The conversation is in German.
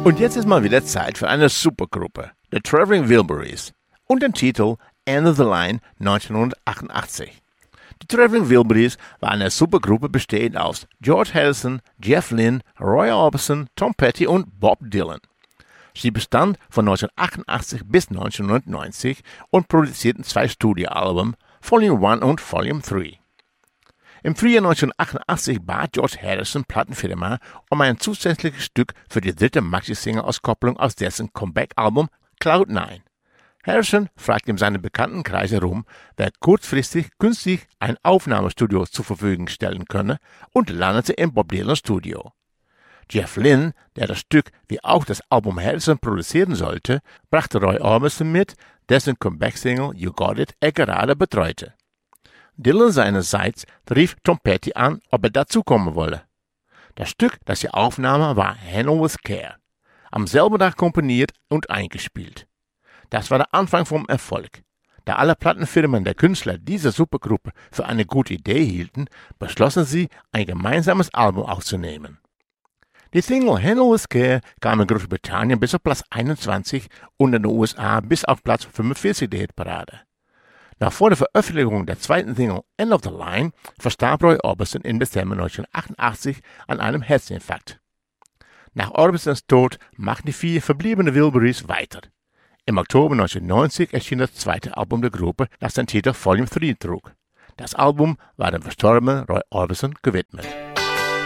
Und jetzt ist mal wieder Zeit für eine Supergruppe, The Traveling Wilburys, und den Titel End of the Line 1988. Die Traveling Wilburys war eine Supergruppe bestehend aus George Harrison, Jeff Lynne, Roy Orbison, Tom Petty und Bob Dylan. Sie bestand von 1988 bis 1990 und produzierten 2 Studioalben, Volume 1 und Volume 3. Im Frühjahr 1988 bat George Harrison Plattenfirma um ein zusätzliches Stück für die 3. Maxi-Single-Auskopplung aus dessen Comeback-Album Cloud 9. Harrison fragte in seinen Bekanntenkreis herum, wer kurzfristig günstig ein Aufnahmestudio zur Verfügung stellen könne, und landete im Bob Dylan Studio. Jeff Lynne, der das Stück wie auch das Album Harrison produzieren sollte, brachte Roy Orbison mit, dessen Comeback-Single You Got It er gerade betreute. Dylan seinerseits rief Tom Petty an, ob er dazukommen wolle. Das Stück, das sie aufnahmen, war Handle with Care, am selben Tag komponiert und eingespielt. Das war der Anfang vom Erfolg. Da alle Plattenfirmen der Künstler diese Supergruppe für eine gute Idee hielten, beschlossen sie, ein gemeinsames Album aufzunehmen. Die Single Handle with Care kam in Großbritannien bis auf Platz 21 und in den USA bis auf Platz 45 der Hitparade. Noch vor der Veröffentlichung der zweiten Single End of the Line verstarb Roy Orbison im Dezember 1988 an einem Herzinfarkt. Nach Orbisons Tod machten die 4 verbliebenen Wilburys weiter. Im Oktober 1990 erschien das zweite Album der Gruppe, das den Titel Volume 3 trug. Das Album war dem verstorbenen Roy Orbison gewidmet.